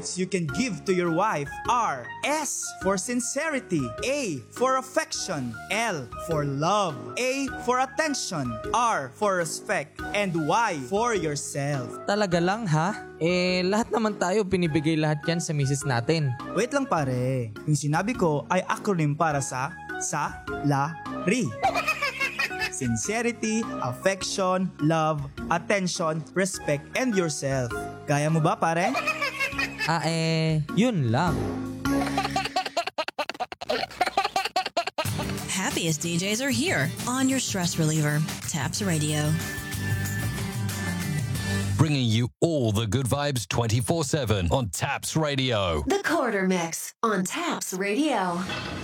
words you can give to your wife are S for sincerity, A for affection, L for love, A for attention, R for respect, and Y for yourself. Talaga lang ha? Lahat naman tayo binibigay lahat yan sa misis natin. Wait lang pare, yung sinabi ko ay acronym para sa la, ri. Sincerity, affection, love, attention, respect, and yourself. Kaya mo ba pare? Yun lang. Happiest DJs are here on your stress reliever, Taps Radio. Bringing you all the good vibes 24/7 on Taps Radio. The Quarter Mix on Taps Radio.